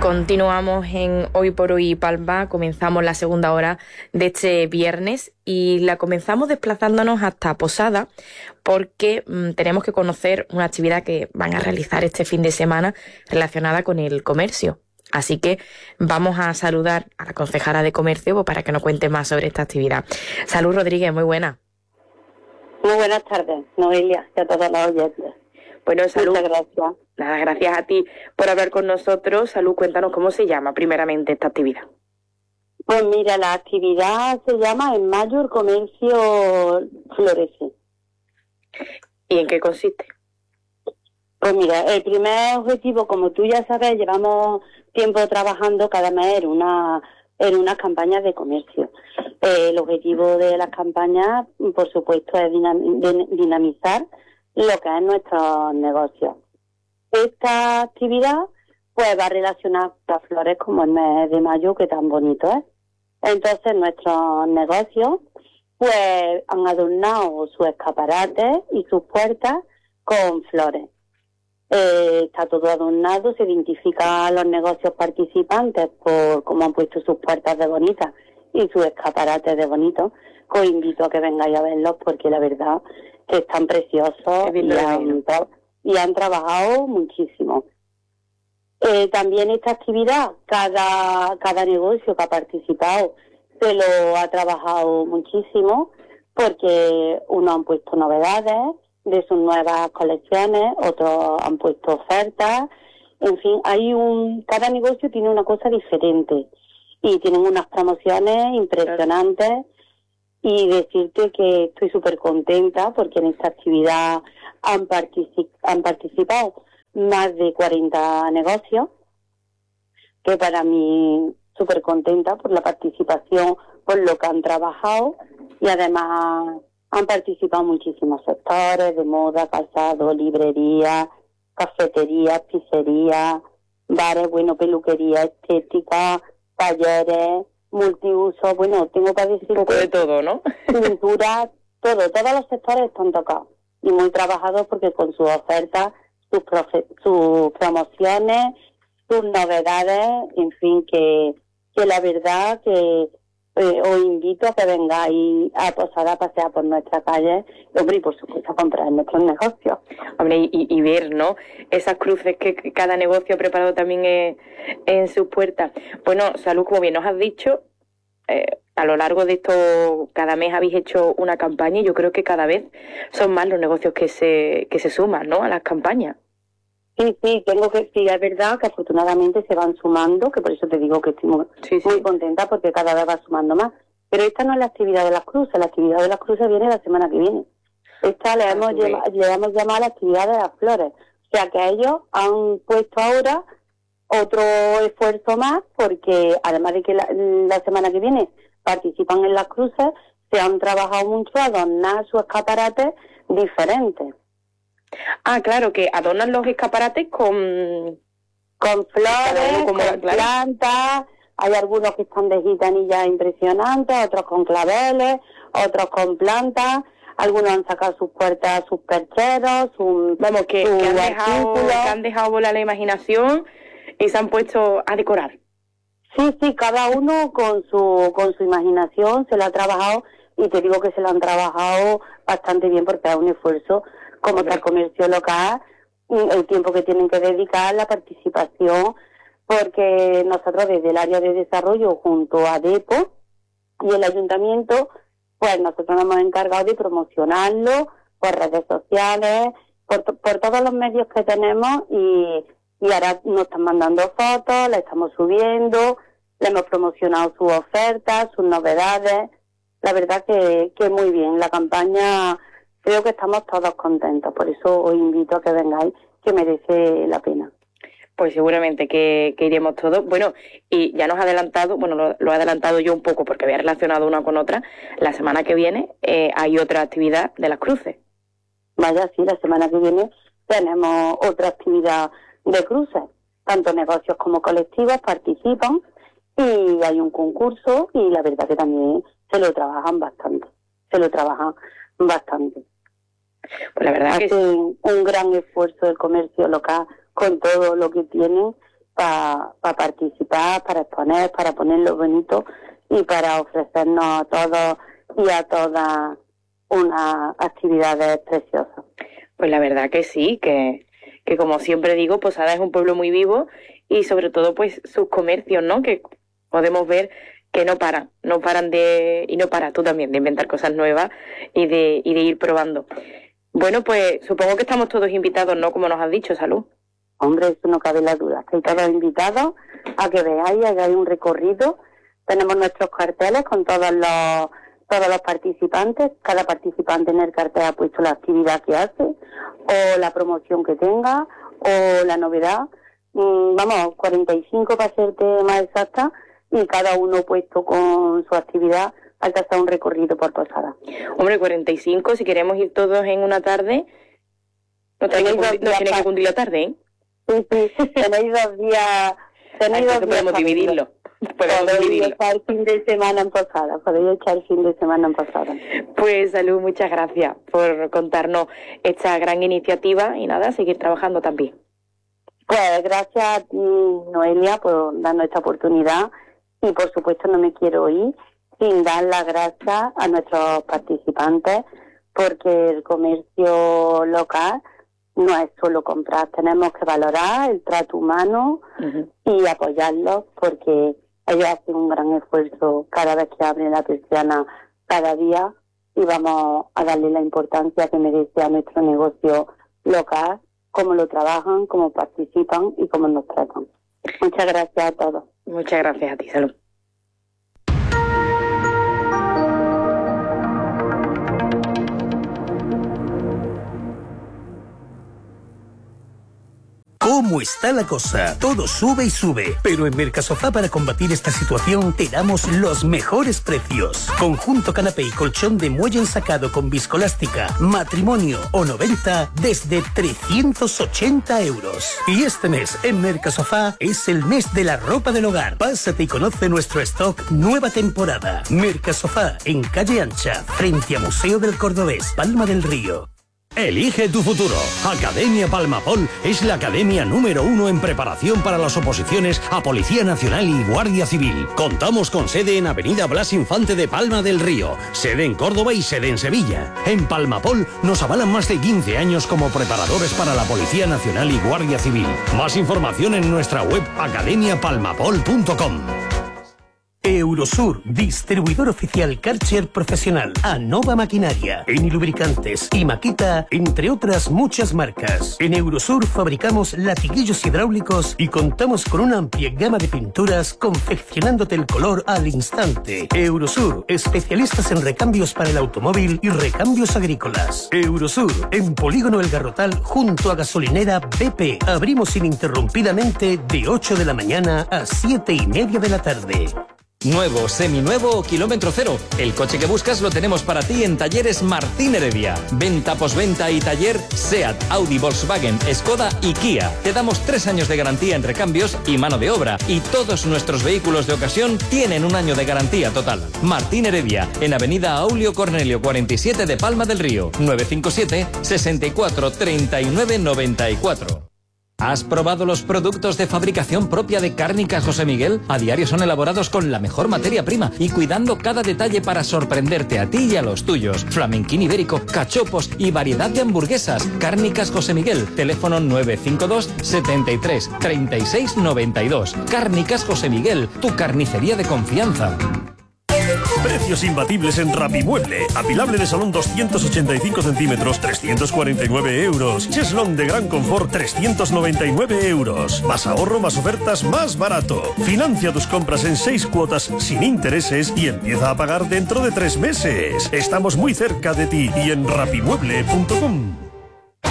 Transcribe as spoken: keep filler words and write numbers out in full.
Continuamos en Hoy por Hoy Palma, comenzamos la segunda hora de este viernes y la comenzamos desplazándonos hasta Posada porque mmm, tenemos que conocer una actividad que van a realizar este fin de semana relacionada con el comercio. Así que vamos a saludar a la concejala de comercio para que nos cuente más sobre esta actividad. Salud Rodríguez, muy buena. Muy buenas tardes, Noelia, y a todos los oyentes. Bueno, Salud. Muchas gracias. Nada, gracias a ti por hablar con nosotros. Salud, cuéntanos cómo se llama primeramente esta actividad. Pues mira, la actividad se llama En Mayo el Comercio Florece. ¿Y en qué consiste? Pues mira, el primer objetivo, como tú ya sabes, llevamos tiempo trabajando cada mes en una en unas campañas de comercio. Eh, el objetivo de las campañas, por supuesto, es dinam- dinamizar lo que es nuestros negocios. Esta actividad pues va relacionada con las flores como el mes de mayo, que tan bonito es. Entonces nuestros negocios pues han adornado sus escaparates y sus puertas con flores. Eh, está todo adornado, se identifica a los negocios participantes por cómo han puesto sus puertas de bonitas y sus escaparates de bonitos. Os invito a que vengáis a verlos porque la verdad que están preciosos y han, y han trabajado muchísimo. Eh, también esta actividad, cada, cada negocio que ha participado se lo ha trabajado muchísimo porque unos han puesto novedades de sus nuevas colecciones, otros han puesto ofertas, en fin, hay un, cada negocio tiene una cosa diferente y tienen unas promociones impresionantes. Y decirte que estoy súper contenta porque en esta actividad han, particip- han participado más de cuarenta negocios, que para mí súper contenta por la participación, por lo que han trabajado y además han participado muchísimos sectores de moda, calzado, librería, cafetería, pizzería, bares, bueno, peluquería, estética, talleres, multiuso, bueno, tengo que decir... Un poco de todo, ¿no? Pintura, todo, todos los sectores están tocados y muy trabajados porque con sus ofertas, sus, profe- sus promociones, sus novedades, en fin, que, que la verdad que eh, os invito a que vengáis a Posada a pasear por nuestra calle, hombre, y por supuesto a comprar nuestros negocios. Hombre, y, y ver, ¿no? Esas cruces que cada negocio ha preparado también en, en sus puertas. Bueno, Salud, como bien nos has dicho, eh, a lo largo de esto, cada mes habéis hecho una campaña y yo creo que cada vez son más los negocios que se, que se suman, ¿no? A las campañas. Sí, sí, tengo que sí, es verdad que afortunadamente se van sumando, que por eso te digo que estoy muy, sí, sí. muy contenta porque cada vez va sumando más. Pero esta no es la actividad de las cruces, la actividad de las cruces viene la semana que viene. Esta le hemos, llama, le hemos llamado la actividad de las flores. O sea que ellos han puesto ahora otro esfuerzo más porque además de que la, la semana que viene participan en las cruces, se han trabajado mucho a adornar sus escaparates diferentes. Ah, claro, que adornan los escaparates con... Con flores, como, con claro. plantas, hay algunos que están de gitanillas impresionantes, otros con claveles, otros con plantas, algunos han sacado sus puertas, sus percheros, sus Vamos, que, su que, han dejado, que han dejado volar la imaginación y se han puesto a decorar. Sí, sí, cada uno con su con su imaginación se lo ha trabajado y te digo que se lo han trabajado bastante bien porque es un esfuerzo como está el comercio local, el tiempo que tienen que dedicar, la participación, porque nosotros desde el área de desarrollo junto a DEPO y el ayuntamiento, pues nosotros nos hemos encargado de promocionarlo por redes sociales, por, por todos los medios que tenemos y, y ahora nos están mandando fotos, le estamos subiendo, le hemos promocionado sus ofertas, sus novedades, la verdad que, que muy bien, la campaña... Creo que estamos todos contentos, por eso os invito a que vengáis, que merece la pena. Pues seguramente que, que iremos todos. Bueno, y ya nos ha adelantado, bueno, lo, lo he adelantado yo un poco porque había relacionado una con otra. La semana que viene eh, hay otra actividad de las cruces. Vaya, sí, la semana que viene tenemos otra actividad de cruces. Tanto negocios como colectivos participan y hay un concurso y la verdad que también se lo trabajan bastante. Se lo trabajan bastante. Pues la verdad Hace que un, un gran esfuerzo del comercio local con todo lo que tienen para pa participar, para exponer, para ponerlo bonito y para ofrecernos a todos y a todas unas actividades preciosas. Pues la verdad que sí, que, que como siempre digo, Posada es un pueblo muy vivo y sobre todo pues sus comercios, ¿no? Que podemos ver que no paran, no paran de, y no paras tú también, de inventar cosas nuevas y de, y de ir probando. Bueno, pues supongo que estamos todos invitados, ¿no? Como nos has dicho, Salud. Hombre, eso no cabe la duda. Estoy todos invitados a que veáis, hagáis un recorrido. Tenemos nuestros carteles con todos los todos los participantes. Cada participante en el cartel ha puesto la actividad que hace, o la promoción que tenga, o la novedad. Mm, vamos, cuarenta y cinco para serte más exacta, y cada uno puesto con su actividad hasta hacer un recorrido por Posada. Hombre, cuarenta y cinco, si queremos ir todos en una tarde, no tiene que, cumplir, no tiene que cumplir la tarde, ¿eh? Sí, sí, tenéis dos días. Tenéis dos días. Podemos dividirlo. Podemos dividirlo. Echar fin de semana en Posada. Podéis echar fin de semana en Posada. Pues Salud, muchas gracias por contarnos esta gran iniciativa y nada, seguir trabajando también. Pues gracias a ti, Noelia, por darnos esta oportunidad, y por supuesto no me quiero ir sin dar las gracias a nuestros participantes, porque el comercio local no es solo comprar, tenemos que valorar el trato humano uh-huh. y apoyarlos, porque ellos hacen un gran esfuerzo cada vez que abren la persiana cada día, y vamos a darle la importancia que merece a nuestro negocio local, cómo lo trabajan, cómo participan y cómo nos tratan. Muchas gracias a todos. Muchas gracias a ti, Salud. ¿Cómo está la cosa? Todo sube y sube, pero en Mercasofá, para combatir esta situación, te damos los mejores precios. Conjunto canapé y colchón de muelle ensacado con viscolástica, matrimonio o noventa, desde trescientos ochenta euros. Y este mes en Mercasofá es el mes de la ropa del hogar. Pásate y conoce nuestro stock nueva temporada. Mercasofá, en Calle Ancha, frente a Museo del Cordobés, Palma del Río. Elige tu futuro. Academia Palmapol es la academia número uno en preparación para las oposiciones a Policía Nacional y Guardia Civil. Contamos con sede en Avenida Blas Infante de Palma del Río, sede en Córdoba y sede en Sevilla. En Palmapol nos avalan más de quince años como preparadores para la Policía Nacional y Guardia Civil. Más información en nuestra web academia palmapol punto com. Eurosur, distribuidor oficial Karcher profesional. Anova Maquinaria, Eni Lubricantes y Makita, entre otras muchas marcas. En Eurosur fabricamos latiguillos hidráulicos y contamos con una amplia gama de pinturas, confeccionándote el color al instante. Eurosur, especialistas en recambios para el automóvil y recambios agrícolas. Eurosur, en Polígono El Garrotal, junto a Gasolinera B P. Abrimos ininterrumpidamente de ocho de la mañana a siete y media de la tarde. Nuevo, seminuevo o kilómetro cero. El coche que buscas lo tenemos para ti en Talleres Martín Heredia. Venta, posventa y taller SEAT, Audi, Volkswagen, Skoda y Kia. Te damos tres años de garantía en recambios y mano de obra. Y todos nuestros vehículos de ocasión tienen un año de garantía total. Martín Heredia, en Avenida Aulio Cornelio cuarenta y siete de Palma del Río. nueve cinco siete, sesenta y cuatro, treinta y nueve, noventa y cuatro. ¿Has probado los productos de fabricación propia de Cárnicas José Miguel? A diario son elaborados con la mejor materia prima y cuidando cada detalle para sorprenderte a ti y a los tuyos. Flamenquín ibérico, cachopos y variedad de hamburguesas. Cárnicas José Miguel, teléfono nueve cinco dos, setenta y tres, treinta y seis, noventa y dos. Cárnicas José Miguel, tu carnicería de confianza. Precios imbatibles en Rapimueble. Apilable de salón doscientos ochenta y cinco centímetros, trescientos cuarenta y nueve euros. Cheslón de gran confort, trescientos noventa y nueve euros. Más ahorro, más ofertas, más barato. Financia tus compras en seis cuotas sin intereses y empieza a pagar dentro de tres meses. Estamos muy cerca de ti y en rapimueble punto com.